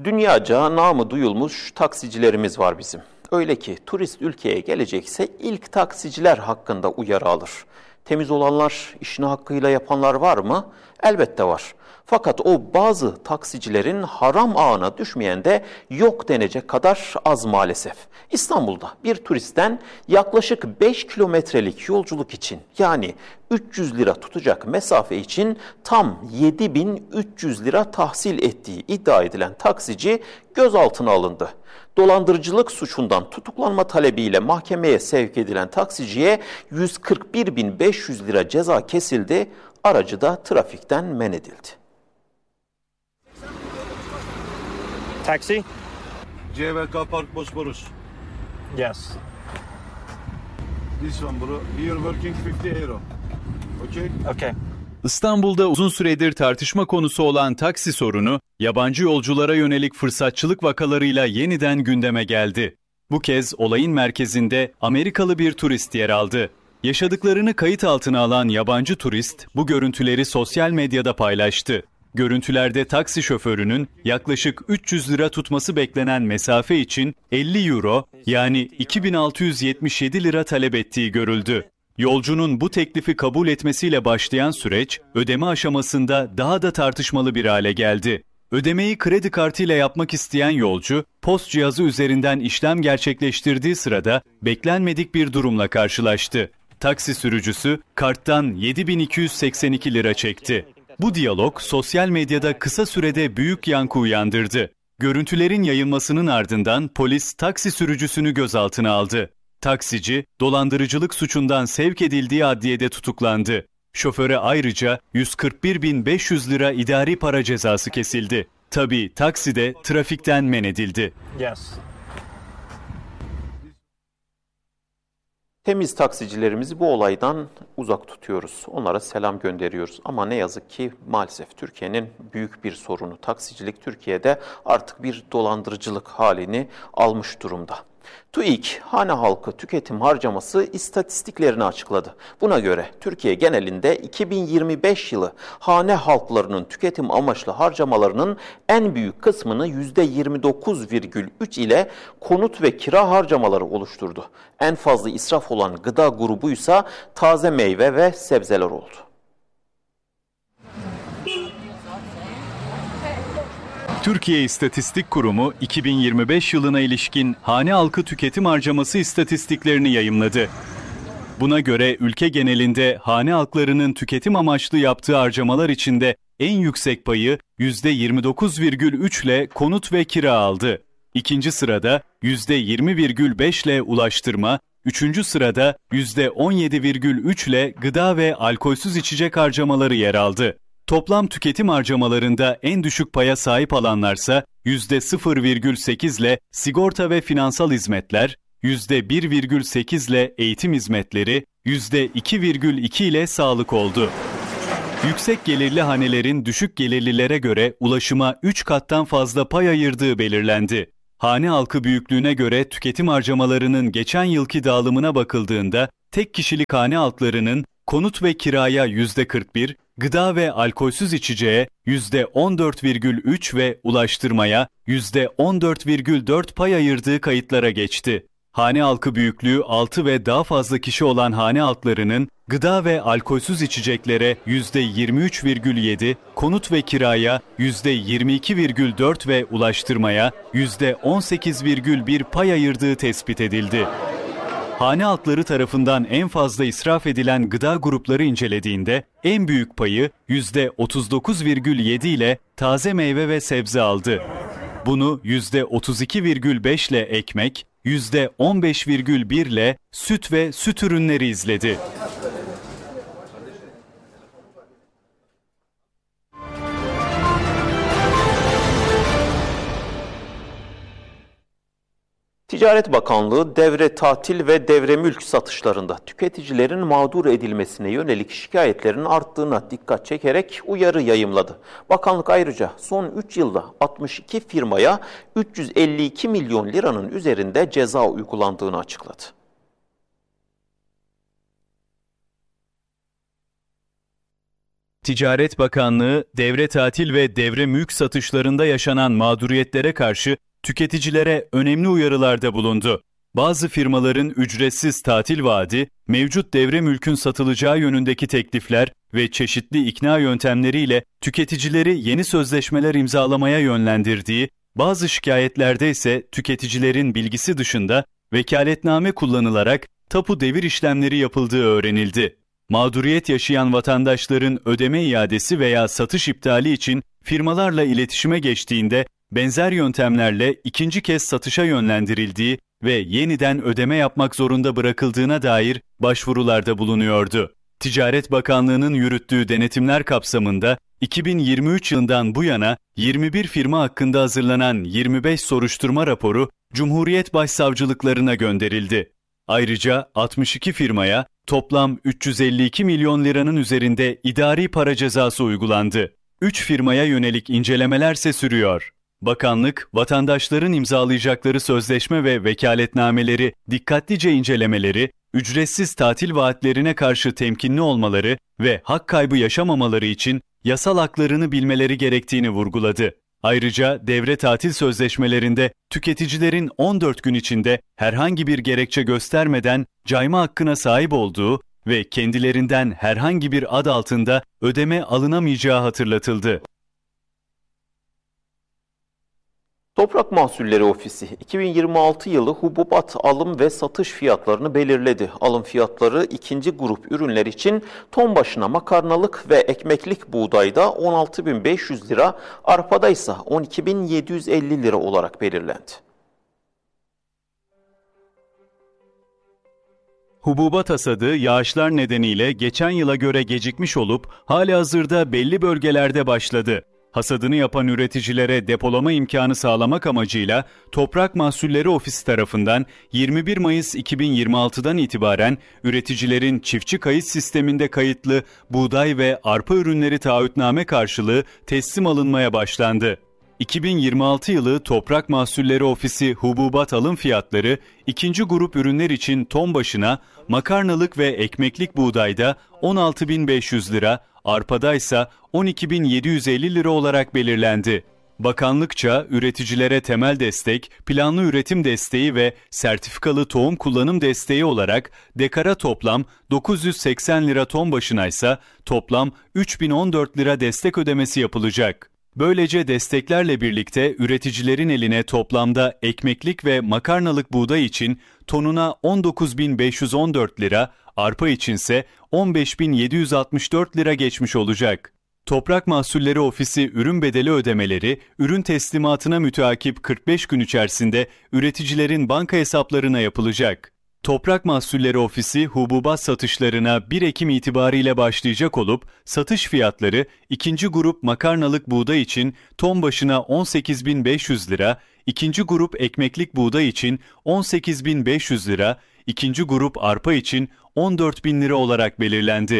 Dünyaca namı duyulmuş taksicilerimiz var bizim. Öyle ki turist ülkeye gelecekse ilk taksiciler hakkında uyarı alır. Temiz olanlar, işini hakkıyla yapanlar var mı? Elbette var. Fakat o bazı taksicilerin haram ağına düşmeyen de yok denecek kadar az maalesef. İstanbul'da bir turistten yaklaşık beş kilometrelik yolculuk için, yani üç yüz lira tutacak mesafe için tam yedi bin üç yüz lira tahsil ettiği iddia edilen taksici gözaltına alındı. Dolandırıcılık suçundan tutuklanma talebiyle mahkemeye sevk edilen taksiciye yüz kırk bir bin beş yüz lira ceza kesildi, aracı da trafikten men edildi. Taxi? C V K Park Bosporus. Yes. This one bro. Here working fifty euro. Okay? Okay. İstanbul'da uzun süredir tartışma konusu olan taksi sorunu, yabancı yolculara yönelik fırsatçılık vakalarıyla yeniden gündeme geldi. Bu kez olayın merkezinde Amerikalı bir turist yer aldı. Yaşadıklarını kayıt altına alan yabancı turist bu görüntüleri sosyal medyada paylaştı. Görüntülerde taksi şoförünün yaklaşık üç yüz lira tutması beklenen mesafe için elli euro yani iki bin altı yüz yetmiş yedi lira talep ettiği görüldü. Yolcunun bu teklifi kabul etmesiyle başlayan süreç ödeme aşamasında daha da tartışmalı bir hale geldi. Ödemeyi kredi kartıyla yapmak isteyen yolcu, post cihazı üzerinden işlem gerçekleştirdiği sırada beklenmedik bir durumla karşılaştı. Taksi sürücüsü karttan yedi bin iki yüz seksen iki lira çekti. Bu diyalog sosyal medyada kısa sürede büyük yankı uyandırdı. Görüntülerin yayılmasının ardından polis taksi sürücüsünü gözaltına aldı. Taksici, dolandırıcılık suçundan sevk edildiği adliyede tutuklandı. Şoföre ayrıca yüz kırk bir bin beş yüz lira idari para cezası kesildi. Tabii taksi de trafikten men edildi. Yes. Temiz taksicilerimizi bu olaydan uzak tutuyoruz. Onlara selam gönderiyoruz. Ama ne yazık ki maalesef Türkiye'nin büyük bir sorunu. Taksicilik Türkiye'de artık bir dolandırıcılık halini almış durumda. TÜİK, hane halkı tüketim harcaması istatistiklerini açıkladı. Buna göre Türkiye genelinde iki bin yirmi beş yılı hane halklarının tüketim amaçlı harcamalarının en büyük kısmını yüzde yirmi dokuz virgül üç ile konut ve kira harcamaları oluşturdu. En fazla israf olan gıda grubuysa taze meyve ve sebzeler oldu. Türkiye İstatistik Kurumu iki bin yirmi beş yılına ilişkin hane halkı tüketim harcaması istatistiklerini yayımladı. Buna göre ülke genelinde hane halklarının tüketim amaçlı yaptığı harcamalar içinde en yüksek payı yüzde yirmi dokuz virgül üç ile konut ve kira aldı. İkinci sırada yüzde yirmi virgül beş ile ulaştırma, üçüncü sırada yüzde on yedi virgül üç ile gıda ve alkolsüz içecek harcamaları yer aldı. Toplam tüketim harcamalarında en düşük paya sahip alanlarsa yüzde sıfır virgül sekiz ile sigorta ve finansal hizmetler, yüzde bir virgül sekiz ile eğitim hizmetleri, yüzde iki virgül iki ile sağlık oldu. Yüksek gelirli hanelerin düşük gelirlilere göre ulaşıma üç kattan fazla pay ayırdığı belirlendi. Hane halkı büyüklüğüne göre tüketim harcamalarının geçen yılki dağılımına bakıldığında tek kişilik hane halklarının konut ve kiraya yüzde kırk bir, gıda ve alkolsüz içeceğe yüzde on dört virgül üç ve ulaştırmaya yüzde on dört virgül dört pay ayırdığı kayıtlara geçti. Hane halkı büyüklüğü altı ve daha fazla kişi olan hane halklarının gıda ve alkolsüz içeceklere yüzde yirmi üç virgül yedi, konut ve kiraya yüzde yirmi iki virgül dört ve ulaştırmaya yüzde on sekiz virgül bir pay ayırdığı tespit edildi. Hane halkları tarafından en fazla israf edilen gıda grupları incelediğinde en büyük payı yüzde otuz dokuz virgül yedi ile taze meyve ve sebze aldı. Bunu yüzde otuz iki virgül beş ile ekmek, yüzde on beş virgül bir ile süt ve süt ürünleri izledi. Ticaret Bakanlığı devre tatil ve devre mülk satışlarında tüketicilerin mağdur edilmesine yönelik şikayetlerin arttığına dikkat çekerek uyarı yayımladı. Bakanlık ayrıca son üç yılda altmış iki firmaya üç yüz elli iki milyon liranın üzerinde ceza uygulandığını açıkladı. Ticaret Bakanlığı, devre tatil ve devre mülk satışlarında yaşanan mağduriyetlere karşı tüketicilere önemli uyarılarda bulundu. Bazı firmaların ücretsiz tatil vaadi, mevcut devre mülkün satılacağı yönündeki teklifler ve çeşitli ikna yöntemleriyle tüketicileri yeni sözleşmeler imzalamaya yönlendirdiği, bazı şikayetlerde ise tüketicilerin bilgisi dışında vekaletname kullanılarak tapu devir işlemleri yapıldığı öğrenildi. Mağduriyet yaşayan vatandaşların ödeme iadesi veya satış iptali için firmalarla iletişime geçtiğinde benzer yöntemlerle ikinci kez satışa yönlendirildiği ve yeniden ödeme yapmak zorunda bırakıldığına dair başvurularda bulunuyordu. Ticaret Bakanlığı'nın yürüttüğü denetimler kapsamında iki bin yirmi üç yılından bu yana yirmi bir firma hakkında hazırlanan yirmi beş soruşturma raporu Cumhuriyet Başsavcılıklarına gönderildi. Ayrıca altmış iki firmaya toplam üç yüz elli iki milyon liranın üzerinde idari para cezası uygulandı. üç firmaya yönelik incelemelerse sürüyor. Bakanlık, vatandaşların imzalayacakları sözleşme ve vekaletnameleri dikkatlice incelemeleri, ücretsiz tatil vaatlerine karşı temkinli olmaları ve hak kaybı yaşamamaları için yasal haklarını bilmeleri gerektiğini vurguladı. Ayrıca devre tatil sözleşmelerinde tüketicilerin on dört gün içinde herhangi bir gerekçe göstermeden cayma hakkına sahip olduğu ve kendilerinden herhangi bir ad altında ödeme alınamayacağı hatırlatıldı. Toprak Mahsulleri Ofisi iki bin yirmi altı yılı hububat alım ve satış fiyatlarını belirledi. Alım fiyatları ikinci grup ürünler için ton başına makarnalık ve ekmeklik buğdayda on altı bin beş yüz lira, arpada ise on iki bin yedi yüz elli lira olarak belirlendi. Hububat hasadı yağışlar nedeniyle geçen yıla göre gecikmiş olup halihazırda belli bölgelerde başladı. Hasadını yapan üreticilere depolama imkanı sağlamak amacıyla Toprak Mahsulleri Ofisi tarafından yirmi bir Mayıs iki bin yirmi altıdan itibaren üreticilerin çiftçi kayıt sisteminde kayıtlı buğday ve arpa ürünleri taahhütname karşılığı teslim alınmaya başlandı. iki bin yirmi altı yılı Toprak Mahsulleri Ofisi hububat alım fiyatları ikinci grup ürünler için ton başına makarnalık ve ekmeklik buğdayda on altı bin beş yüz lira, arpada ise on iki bin yedi yüz elli lira olarak belirlendi. Bakanlıkça üreticilere temel destek, planlı üretim desteği ve sertifikalı tohum kullanım desteği olarak dekara toplam dokuz yüz seksen lira, ton başına ise toplam üç bin on dört lira destek ödemesi yapılacak. Böylece desteklerle birlikte üreticilerin eline toplamda ekmeklik ve makarnalık buğday için tonuna on dokuz bin beş yüz on dört lira, arpa içinse on beş bin yedi yüz altmış dört lira geçmiş olacak. Toprak Mahsulleri Ofisi ürün bedeli ödemeleri, ürün teslimatına müteakip kırk beş gün içerisinde üreticilerin banka hesaplarına yapılacak. Toprak Mahsulleri Ofisi hububat satışlarına bir Ekim itibariyle başlayacak olup satış fiyatları ikinci grup makarnalık buğday için ton başına on sekiz bin beş yüz lira, ikinci grup ekmeklik buğday için on sekiz bin beş yüz lira, ikinci grup arpa için on dört bin lira olarak belirlendi.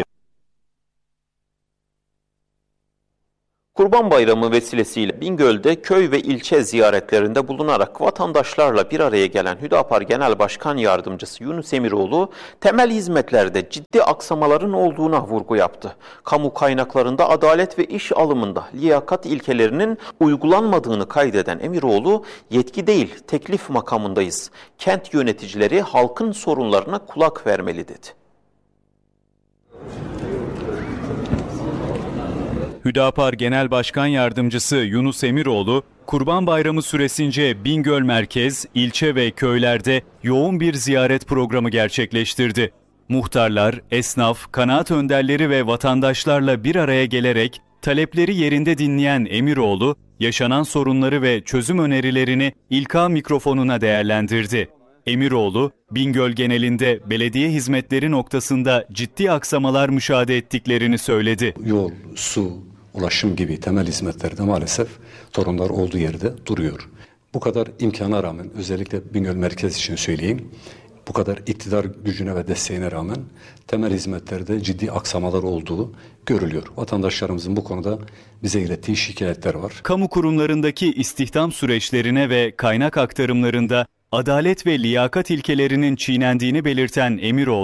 Kurban Bayramı vesilesiyle Bingöl'de köy ve ilçe ziyaretlerinde bulunarak vatandaşlarla bir araya gelen Hüdapar Genel Başkan Yardımcısı Yunus Emiroğlu, temel hizmetlerde ciddi aksamaların olduğuna vurgu yaptı. Kamu kaynaklarında adalet ve iş alımında liyakat ilkelerinin uygulanmadığını kaydeden Emiroğlu, yetki değil teklif makamındayız. Kent yöneticileri halkın sorunlarına kulak vermeli dedi. Hüdapar Genel Başkan Yardımcısı Yunus Emiroğlu, Kurban Bayramı süresince Bingöl merkez, ilçe ve köylerde yoğun bir ziyaret programı gerçekleştirdi. Muhtarlar, esnaf, kanaat önderleri ve vatandaşlarla bir araya gelerek talepleri yerinde dinleyen Emiroğlu, yaşanan sorunları ve çözüm önerilerini İlka mikrofonuna değerlendirdi. Emiroğlu, Bingöl genelinde belediye hizmetleri noktasında ciddi aksamalar müşahede ettiklerini söyledi. Yol, su, ulaşım gibi temel hizmetlerde maalesef sorunlar olduğu yerde duruyor. Bu kadar imkana rağmen, özellikle Bingöl merkez için söyleyeyim, bu kadar iktidar gücüne ve desteğine rağmen temel hizmetlerde ciddi aksamalar olduğu görülüyor. Vatandaşlarımızın bu konuda bize ilettiği şikayetler var. Kamu kurumlarındaki istihdam süreçlerine ve kaynak aktarımlarında adalet ve liyakat ilkelerinin çiğnendiğini belirten Emiroğlu,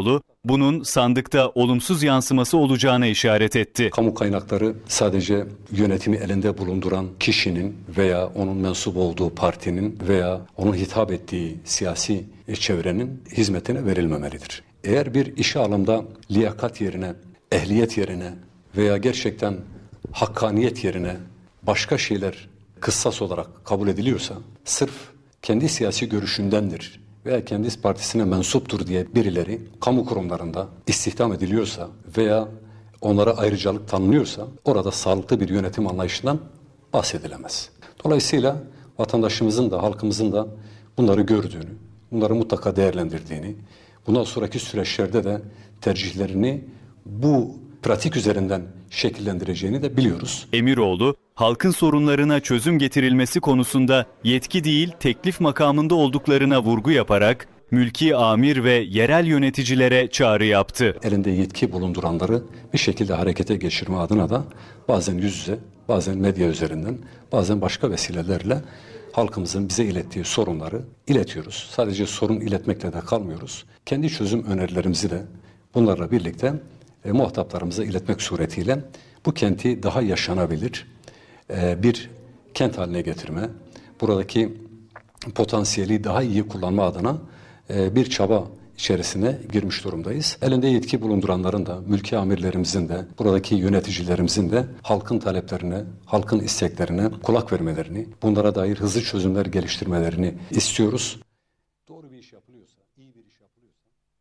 bunun sandıkta olumsuz yansıması olacağına işaret etti. Kamu kaynakları sadece yönetimi elinde bulunduran kişinin veya onun mensup olduğu partinin veya onun hitap ettiği siyasi çevrenin hizmetine verilmemelidir. Eğer bir işe alımda liyakat yerine, ehliyet yerine veya gerçekten hakkaniyet yerine başka şeyler kıssas olarak kabul ediliyorsa, sırf kendi siyasi görüşündendir veya kendi partisine mensuptur diye birileri kamu kurumlarında istihdam ediliyorsa veya onlara ayrıcalık tanınıyorsa orada sağlıklı bir yönetim anlayışından bahsedilemez. Dolayısıyla vatandaşımızın da halkımızın da bunları gördüğünü, bunları mutlaka değerlendirdiğini, bundan sonraki süreçlerde de tercihlerini bu pratik üzerinden şekillendireceğini de biliyoruz. Emiroğlu, halkın sorunlarına çözüm getirilmesi konusunda yetki değil teklif makamında olduklarına vurgu yaparak mülki amir ve yerel yöneticilere çağrı yaptı. Elinde yetki bulunduranları bir şekilde harekete geçirme adına da bazen yüz yüze, bazen medya üzerinden, bazen başka vesilelerle halkımızın bize ilettiği sorunları iletiyoruz. Sadece sorun iletmekle de kalmıyoruz. Kendi çözüm önerilerimizi de bunlarla birlikte e, muhataplarımıza iletmek suretiyle bu kenti daha yaşanabilir e, bir kent haline getirme, buradaki potansiyeli daha iyi kullanma adına e, bir çaba içerisine girmiş durumdayız. Elinde yetki bulunduranların da, mülki amirlerimizin de, buradaki yöneticilerimizin de halkın taleplerine, halkın isteklerine kulak vermelerini, bunlara dair hızlı çözümler geliştirmelerini istiyoruz. Doğru bir iş yapılıyorsa, iyi bir iş yapılıyorsa...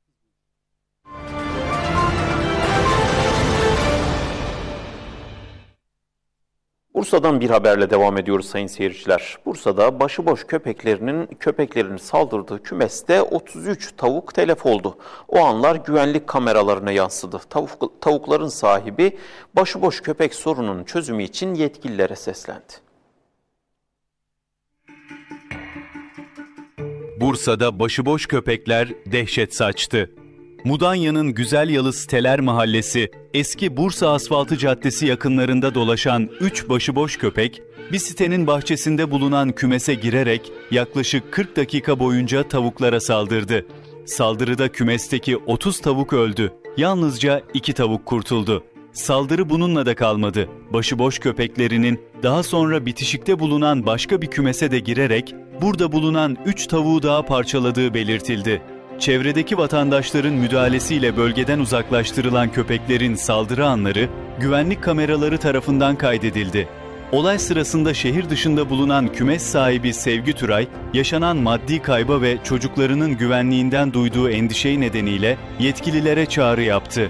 Bursa'dan bir haberle devam ediyoruz sayın seyirciler. Bursa'da başıboş köpeklerinin köpeklerin saldırdığı kümeste otuz üç tavuk telef oldu. O anlar güvenlik kameralarına yansıdı. Tavuk, tavukların sahibi başıboş köpek sorununun çözümü için yetkililere seslendi. Bursa'da başıboş köpekler dehşet saçtı. Mudanya'nın Güzelyalı Siteler Mahallesi, eski Bursa Asfaltı Caddesi yakınlarında dolaşan üç başıboş köpek, bir sitenin bahçesinde bulunan kümese girerek yaklaşık kırk dakika boyunca tavuklara saldırdı. Saldırıda kümesteki otuz tavuk öldü, yalnızca iki tavuk kurtuldu. Saldırı bununla da kalmadı. Başıboş köpeklerinin daha sonra bitişikte bulunan başka bir kümese de girerek burada bulunan üç tavuğu daha parçaladığı belirtildi. Çevredeki vatandaşların müdahalesiyle bölgeden uzaklaştırılan köpeklerin saldırı anları güvenlik kameraları tarafından kaydedildi. Olay sırasında şehir dışında bulunan kümes sahibi Sevgi Türay, yaşanan maddi kayba ve çocuklarının güvenliğinden duyduğu endişe nedeniyle yetkililere çağrı yaptı.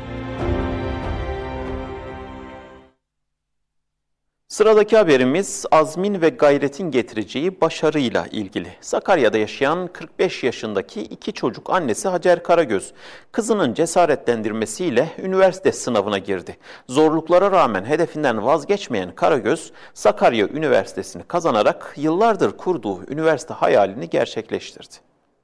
Sıradaki haberimiz azmin ve gayretin getireceği başarıyla ilgili. Sakarya'da yaşayan kırk beş yaşındaki iki çocuk annesi Hacer Karagöz, kızının cesaretlendirmesiyle üniversite sınavına girdi. Zorluklara rağmen hedefinden vazgeçmeyen Karagöz, Sakarya Üniversitesi'ni kazanarak yıllardır kurduğu üniversite hayalini gerçekleştirdi.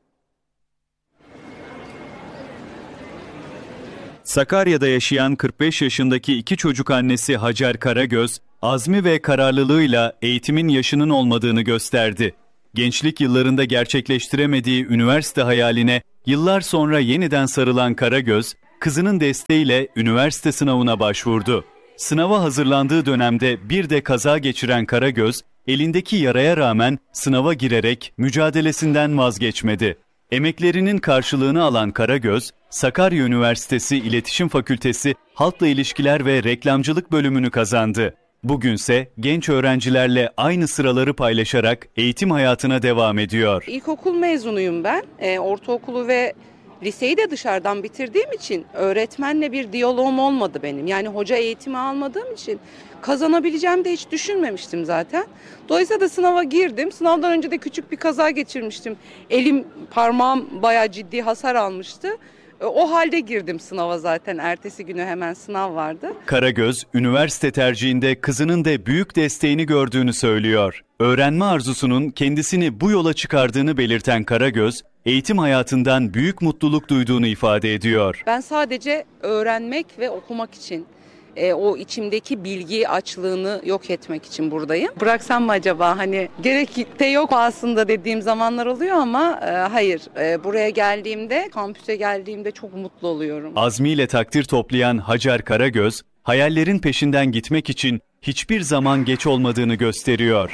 Sakarya'da yaşayan kırk beş yaşındaki iki çocuk annesi Hacer Karagöz, azmi ve kararlılığıyla eğitimin yaşının olmadığını gösterdi. Gençlik yıllarında gerçekleştiremediği üniversite hayaline yıllar sonra yeniden sarılan Karagöz, kızının desteğiyle üniversite sınavına başvurdu. Sınava hazırlandığı dönemde bir de kaza geçiren Karagöz, elindeki yaraya rağmen sınava girerek mücadelesinden vazgeçmedi. Emeklerinin karşılığını alan Karagöz, Sakarya Üniversitesi İletişim Fakültesi Halkla İlişkiler ve Reklamcılık bölümünü kazandı. Bugünse genç öğrencilerle aynı sıraları paylaşarak eğitim hayatına devam ediyor. İlkokul mezunuyum ben. E, ortaokulu ve liseyi de dışarıdan bitirdiğim için öğretmenle bir diyaloğum olmadı benim. Yani hoca eğitimi almadığım için kazanabileceğimi de hiç düşünmemiştim zaten. Dolayısıyla da sınava girdim. Sınavdan önce de küçük bir kaza geçirmiştim. Elim, parmağım bayağı ciddi hasar almıştı. O halde girdim sınava zaten. Ertesi günü hemen sınav vardı. Karagöz, üniversite tercihinde kızının da büyük desteğini gördüğünü söylüyor. Öğrenme arzusunun kendisini bu yola çıkardığını belirten Karagöz, eğitim hayatından büyük mutluluk duyduğunu ifade ediyor. Ben sadece öğrenmek ve okumak için e, o içimdeki bilgi açlığını yok etmek için buradayım. Bıraksam mı acaba, hani gerek de yok aslında dediğim zamanlar oluyor ama e, hayır. E, buraya geldiğimde, kampüse geldiğimde çok mutlu oluyorum. Azmiyle takdir toplayan Hacer Karagöz, hayallerin peşinden gitmek için hiçbir zaman geç olmadığını gösteriyor.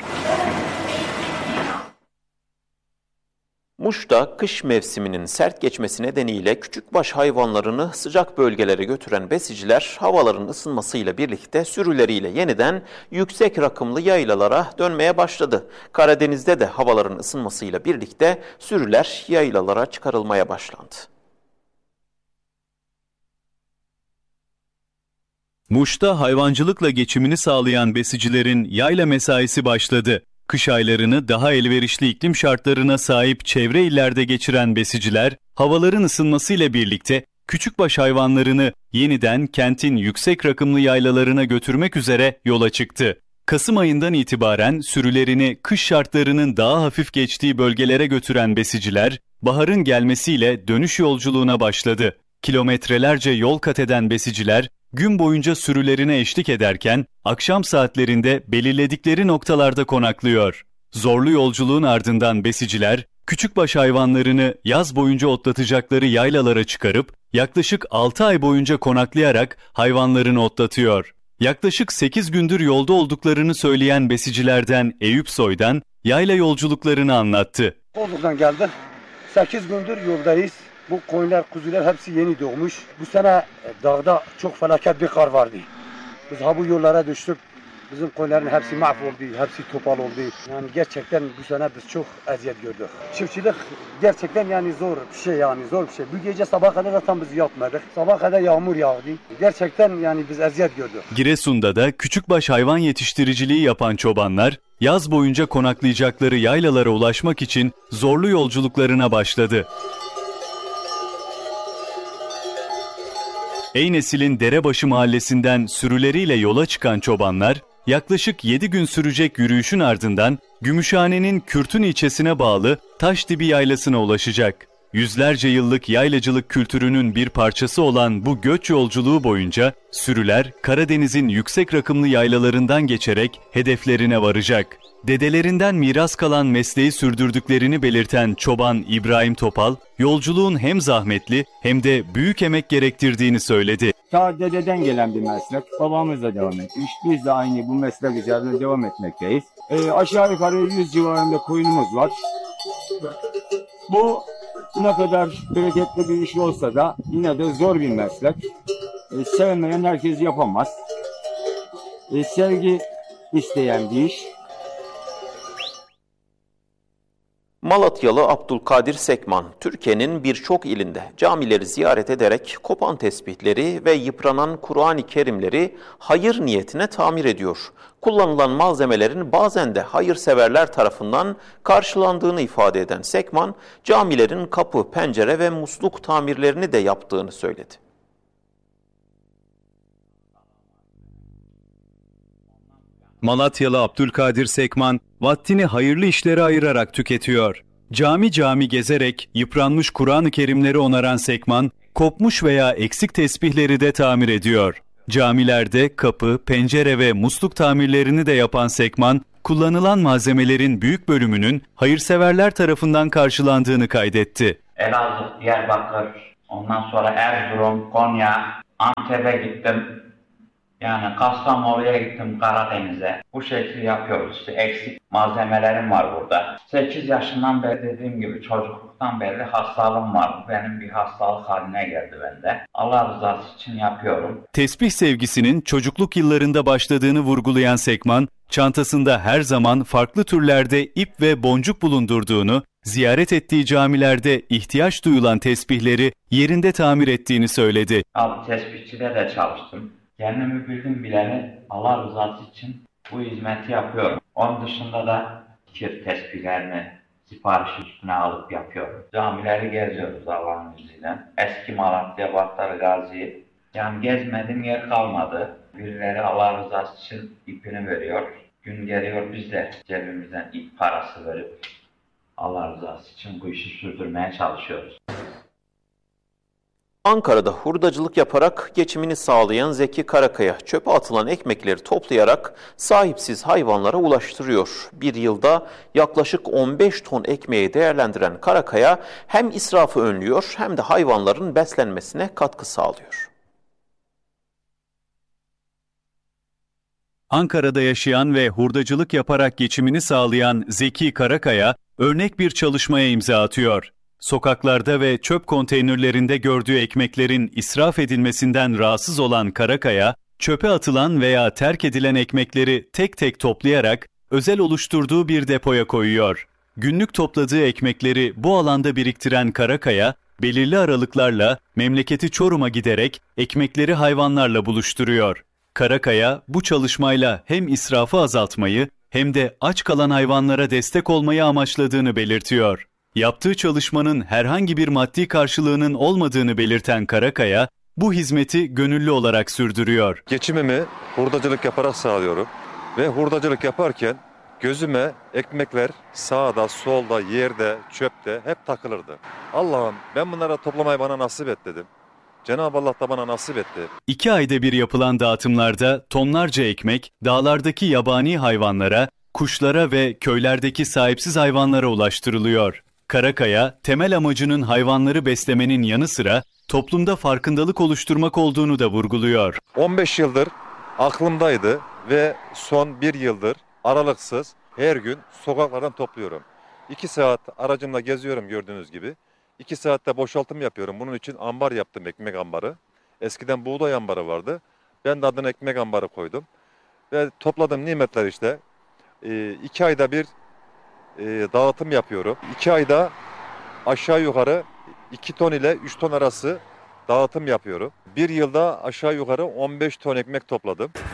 Muş'ta kış mevsiminin sert geçmesi nedeniyle küçükbaş hayvanlarını sıcak bölgelere götüren besiciler havaların ısınmasıyla birlikte sürüleriyle yeniden yüksek rakımlı yaylalara dönmeye başladı. Karadeniz'de de havaların ısınmasıyla birlikte sürüler yaylalara çıkarılmaya başlandı. Muş'ta hayvancılıkla geçimini sağlayan besicilerin yayla mesaisi başladı. Kış aylarını daha elverişli iklim şartlarına sahip çevre illerde geçiren besiciler, havaların ısınmasıyla birlikte küçükbaş hayvanlarını yeniden kentin yüksek rakımlı yaylalarına götürmek üzere yola çıktı. Kasım ayından itibaren sürülerini kış şartlarının daha hafif geçtiği bölgelere götüren besiciler, baharın gelmesiyle dönüş yolculuğuna başladı. Kilometrelerce yol kat eden besiciler, gün boyunca sürülerine eşlik ederken akşam saatlerinde belirledikleri noktalarda konaklıyor. Zorlu yolculuğun ardından besiciler, küçükbaş hayvanlarını yaz boyunca otlatacakları yaylalara çıkarıp yaklaşık altı ay boyunca konaklayarak hayvanlarını otlatıyor. Yaklaşık sekiz gündür yolda olduklarını söyleyen besicilerden Eyüp Soy'dan yayla yolculuklarını anlattı. Bozuk'tan geldik. sekiz gündür yoldayız. Bu koyunlar, kuzular hepsi yeni doğmuş. Bu sene dağda çok felaket bir kar vardı. Biz ha bu yollara düştük. Bizim koyunların hepsi mahvoldu, hepsi topal oldu. Yani gerçekten bu sene biz çok eziyet gördük. Çiftçilik gerçekten yani zor bir şey, yani zor bir şey. Bu gece sabah kadar zaten biz yatmadık. Sabah kadar yağmur yağdı. Gerçekten yani biz eziyet gördük. Giresun'da da küçükbaş hayvan yetiştiriciliği yapan çobanlar, yaz boyunca konaklayacakları yaylalara ulaşmak için zorlu yolculuklarına başladı. Eynesil'in Derebaşı mahallesinden sürüleriyle yola çıkan çobanlar, yaklaşık yedi gün sürecek yürüyüşün ardından Gümüşhane'nin Kürtün ilçesine bağlı Taşdibi Yaylası'na ulaşacak. Yüzlerce yıllık yaylacılık kültürünün bir parçası olan bu göç yolculuğu boyunca sürüler Karadeniz'in yüksek rakımlı yaylalarından geçerek hedeflerine varacak. Dedelerinden miras kalan mesleği sürdürdüklerini belirten çoban İbrahim Topal, yolculuğun hem zahmetli hem de büyük emek gerektirdiğini söyledi. Ta dededen gelen bir meslek, babamız da devam etmiş. Biz de aynı bu meslek üzerinde devam etmekteyiz. E, aşağı yukarı yüz civarında koyunumuz var. Bu ne kadar bereketli bir iş olsa da yine de zor bir meslek. E, sevmeyen herkes yapamaz. E, sevgi isteyen bir iş. Malatyalı Abdülkadir Sekman, Türkiye'nin birçok ilinde camileri ziyaret ederek kopan tesbihleri ve yıpranan Kur'an-ı Kerimleri hayır niyetine tamir ediyor. Kullanılan malzemelerin bazen de hayırseverler tarafından karşılandığını ifade eden Sekman, camilerin kapı, pencere ve musluk tamirlerini de yaptığını söyledi. Malatyalı Abdülkadir Sekman, vaktini hayırlı işlere ayırarak tüketiyor. Cami cami gezerek yıpranmış Kur'an-ı Kerimleri onaran Sekman, kopmuş veya eksik tesbihleri de tamir ediyor. Camilerde kapı, pencere ve musluk tamirlerini de yapan Sekman, kullanılan malzemelerin büyük bölümünün hayırseverler tarafından karşılandığını kaydetti. Elazığ, Diyarbakır, ondan sonra Erzurum, Konya, Antep'e gittim. Yani Kastamonu'ya gittim, Karadeniz'e. Bu şekilde yapıyoruz. İşte eksik malzemelerim var burada. sekiz yaşından beri, dediğim gibi çocukluktan beri hastalığım var. Benim bir hastalık haline geldi bende. Allah rızası için yapıyorum. Tesbih sevgisinin çocukluk yıllarında başladığını vurgulayan Sekman, çantasında her zaman farklı türlerde ip ve boncuk bulundurduğunu, ziyaret ettiği camilerde ihtiyaç duyulan tesbihleri yerinde tamir ettiğini söyledi. Abi tesbihçide de çalıştım. Kendimi bildim bileli Allah rızası için bu hizmeti yapıyorum. Onun dışında da fikir tesbihlerini sipariş üstüne alıp yapıyorum. Camileri geziyoruz Allah'ın izniyle. Eski Malatya, Battal Gazi. Yani gezmediğim yer kalmadı. Birileri Allah rızası için ipini veriyor. Gün geliyor biz de cebimizden ip parası verip Allah rızası için bu işi sürdürmeye çalışıyoruz. Ankara'da hurdacılık yaparak geçimini sağlayan Zeki Karakaya, çöpe atılan ekmekleri toplayarak sahipsiz hayvanlara ulaştırıyor. Bir yılda yaklaşık on beş ton ekmeği değerlendiren Karakaya hem israfı önlüyor hem de hayvanların beslenmesine katkı sağlıyor. Ankara'da yaşayan ve hurdacılık yaparak geçimini sağlayan Zeki Karakaya, örnek bir çalışmaya imza atıyor. Sokaklarda ve çöp konteynerlerinde gördüğü ekmeklerin israf edilmesinden rahatsız olan Karakaya, çöpe atılan veya terk edilen ekmekleri tek tek toplayarak özel oluşturduğu bir depoya koyuyor. Günlük topladığı ekmekleri bu alanda biriktiren Karakaya, belirli aralıklarla memleketi Çorum'a giderek ekmekleri hayvanlarla buluşturuyor. Karakaya bu çalışmayla hem israfı azaltmayı hem de aç kalan hayvanlara destek olmayı amaçladığını belirtiyor. Yaptığı çalışmanın herhangi bir maddi karşılığının olmadığını belirten Karakaya, bu hizmeti gönüllü olarak sürdürüyor. Geçimimi hurdacılık yaparak sağlıyorum ve hurdacılık yaparken gözüme ekmekler sağda, solda, yerde, çöpte hep takılırdı. Allah'ım ben bunları toplamayı bana nasip et dedim. Cenab-ı Allah da bana nasip etti. İki ayda bir yapılan dağıtımlarda tonlarca ekmek dağlardaki yabani hayvanlara, kuşlara ve köylerdeki sahipsiz hayvanlara ulaştırılıyor. Karakaya, temel amacının hayvanları beslemenin yanı sıra toplumda farkındalık oluşturmak olduğunu da vurguluyor. on beş yıldır aklımdaydı ve son bir yıldır aralıksız her gün sokaklardan topluyorum. iki saat aracımla geziyorum gördüğünüz gibi. iki saatte boşaltım yapıyorum. Bunun için ambar yaptım, ekmek ambarı. Eskiden buğday ambarı vardı. Ben de adına ekmek ambarı koydum. Ve topladığım nimetler işte e, iki ayda bir e, dağıtım yapıyorum. iki ayda aşağı yukarı iki ton ile üç ton arası dağıtım yapıyorum. Bir yılda aşağı yukarı on beş ton ekmek topladım.